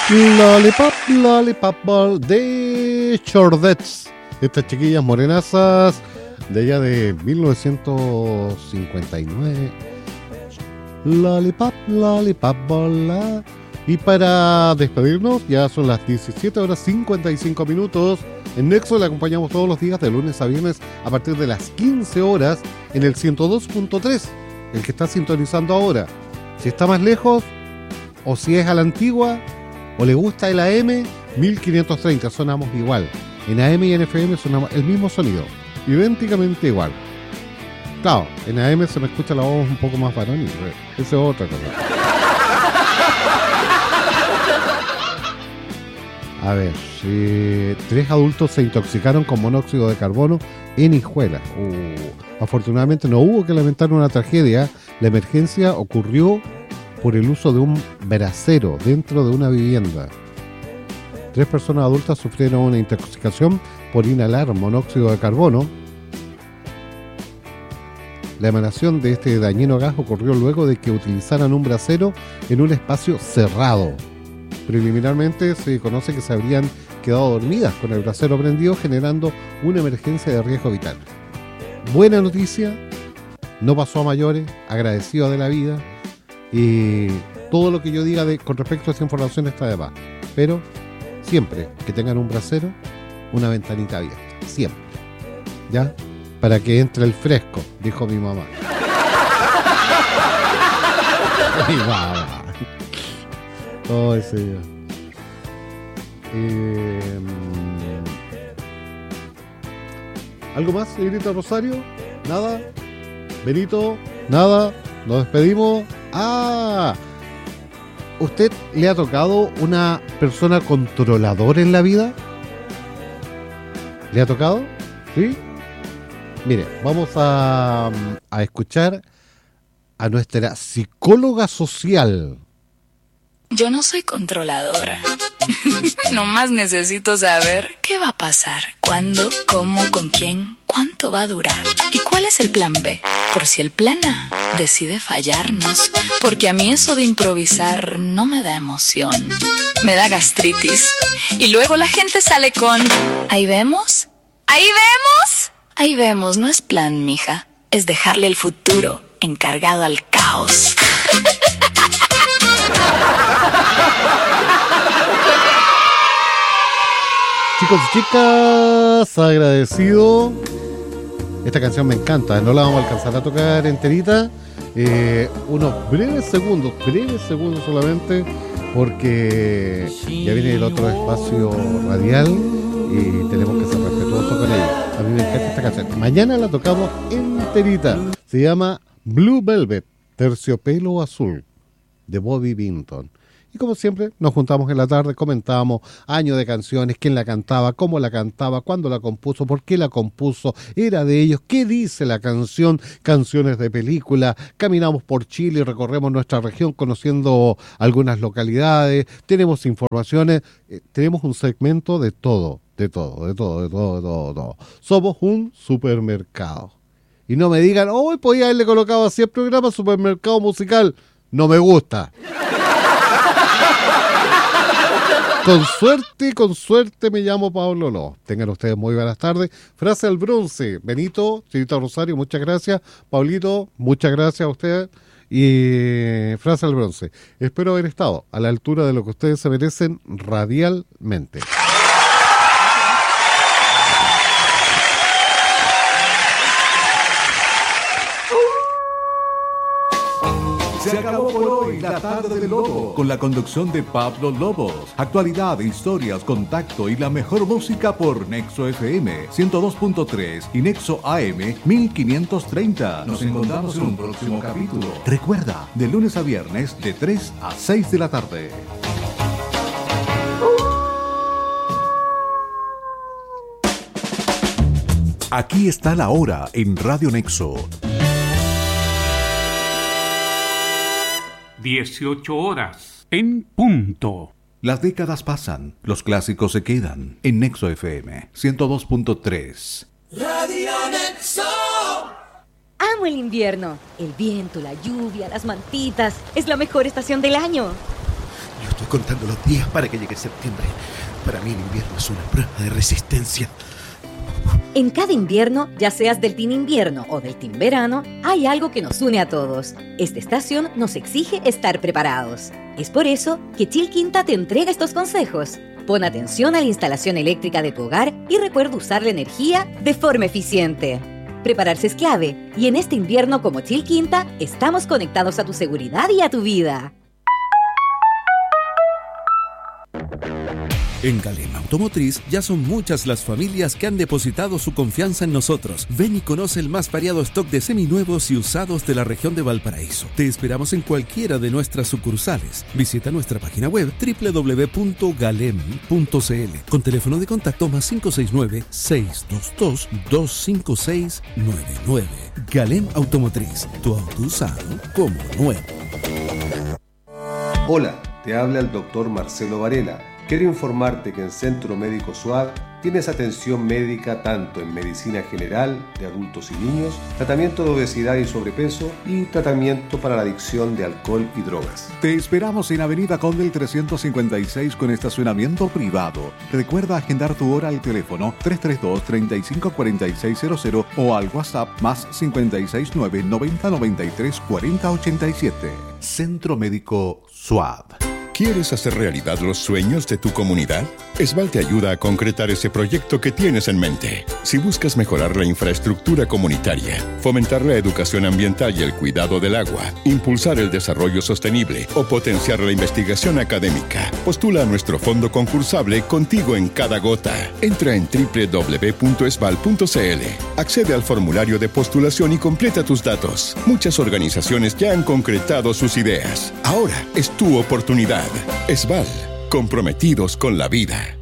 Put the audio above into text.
Lollipop, Lollipop Ball de Chordettes. Estas chiquillas morenazas de allá de 1959. Lollipop, Lollipop Ball. Y para despedirnos, ya son las 17:55. En Nexo le acompañamos todos los días de lunes a viernes a partir de las 15 horas en el 102.3, el que está sintonizando ahora. Si está más lejos o si es a la antigua o le gusta el AM, 1530, sonamos igual. En AM y en FM sonamos el mismo sonido, idénticamente igual. Claro, en AM se me escucha la voz un poco más varonil, esa es otra cosa. A ver, 3 adultos se intoxicaron con monóxido de carbono en Hijuela. Afortunadamente no hubo que lamentar una tragedia. La emergencia ocurrió por el uso de un brasero dentro de una vivienda. 3 personas adultas sufrieron una intoxicación por inhalar monóxido de carbono. La emanación de este dañino gas ocurrió luego de que utilizaran un brasero en un espacio cerrado. Preliminarmente se conoce que se habrían quedado dormidas con el brasero prendido, generando una emergencia de riesgo vital. Buena noticia, no pasó a mayores, agradecido de la vida, y todo lo que yo diga con respecto a esta información está de más. Pero siempre que tengan un brasero, una ventanita abierta, siempre, ¿ya? Para que entre el fresco, dijo mi mamá. Mi mamá. Oh, señor. ¿Algo más, señorita Rosario? ¿Nada? ¿Benito? ¿Nada? ¿Nos despedimos? ¿Usted le ha tocado una persona controladora en la vida? ¿Le ha tocado? ¿Sí? Mire, vamos a escuchar a nuestra psicóloga social. Yo no soy controladora. Nomás necesito saber qué va a pasar, cuándo, cómo, con quién, cuánto va a durar y cuál es el plan B, por si el plan A decide fallarnos. Porque a mí eso de improvisar no me da emoción, me da gastritis. Y luego la gente sale con ¿ahí vemos? ¿Ahí vemos? Ahí vemos, no es plan, mija, es dejarle el futuro encargado al caos. Chicos y chicas, agradecido. Esta canción me encanta, no la vamos a alcanzar a tocar enterita. Unos breves segundos solamente, porque ya viene el otro espacio radial y tenemos que ser respetuosos con ella. A mí me encanta esta canción. Mañana la tocamos enterita. Se llama Blue Velvet, Terciopelo Azul, de Bobby Vinton. Y como siempre, nos juntamos en la tarde, comentamos años de canciones, quién la cantaba, cómo la cantaba, cuándo la compuso, por qué la compuso, era de ellos, qué dice la canción, canciones de película. Caminamos por Chile y recorremos nuestra región conociendo algunas localidades, tenemos informaciones, tenemos un segmento de todo. Somos un supermercado. Y no me digan, hoy podía haberle colocado así el programa Supermercado Musical. No me gusta. Con suerte me llamo Pablo Ló. Tengan ustedes muy buenas tardes. Frase al bronce. Benito, señorita Rosario, muchas gracias. Pablito, muchas gracias a ustedes. Y frase al bronce. Espero haber estado a la altura de lo que ustedes se merecen radialmente. Se acabó por hoy la tarde del Lobo, con la conducción de Pablo Lobos. Actualidad, historias, contacto y la mejor música por Nexo FM 102.3 y Nexo AM 1530. Nos encontramos en un próximo capítulo. Recuerda, de lunes a viernes de 3 a 6 de la tarde. Aquí está la hora en Radio Nexo. 18 horas en punto. Las décadas pasan, los clásicos se quedan. En Nexo FM 102.3. Radio Nexo. Amo el invierno. El viento, la lluvia, las mantitas. Es la mejor estación del año. Yo estoy contando los días para que llegue septiembre. Para mí el invierno es una prueba de resistencia. En cada invierno, ya seas del team invierno o del team verano, hay algo que nos une a todos. Esta estación nos exige estar preparados. Es por eso que Chilquinta te entrega estos consejos. Pon atención a la instalación eléctrica de tu hogar y recuerda usar la energía de forma eficiente. Prepararse es clave, y en este invierno como Chilquinta, estamos conectados a tu seguridad y a tu vida. En Galem Automotriz ya son muchas las familias que han depositado su confianza en nosotros. Ven y conoce el más variado stock de seminuevos y usados de la región de Valparaíso. Te esperamos en cualquiera de nuestras sucursales. Visita nuestra página web www.galem.cl con teléfono de contacto más 569-622-25699. Galem Automotriz, tu auto usado como nuevo. Hola, te habla el doctor Marcelo Varela. Quiero informarte que en Centro Médico SUAD tienes atención médica tanto en medicina general de adultos y niños, tratamiento de obesidad y sobrepeso y tratamiento para la adicción de alcohol y drogas. Te esperamos en Avenida Condel 356 con estacionamiento privado. Recuerda agendar tu hora al teléfono 332-354600 o al WhatsApp más 569 90 93 40 87. Centro Médico SUAD. ¿Quieres hacer realidad los sueños de tu comunidad? Esval te ayuda a concretar ese proyecto que tienes en mente. Si buscas mejorar la infraestructura comunitaria, fomentar la educación ambiental y el cuidado del agua, impulsar el desarrollo sostenible o potenciar la investigación académica, postula a nuestro fondo concursable Contigo en Cada Gota. Entra en www.esval.cl, accede al formulario de postulación y completa tus datos. Muchas organizaciones ya han concretado sus ideas. Ahora es tu oportunidad. Esval, comprometidos con la vida.